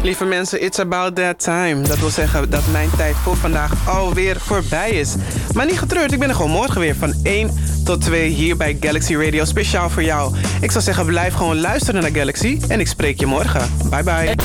Lieve mensen, it's about that time. Dat wil zeggen dat mijn tijd voor vandaag alweer voorbij is. Maar niet getreurd, ik ben er gewoon morgen weer van 1 tot 2 hier bij Galaxy Radio. Speciaal voor jou. Ik zou zeggen, blijf gewoon luisteren naar Galaxy. En ik spreek je morgen. Bye bye.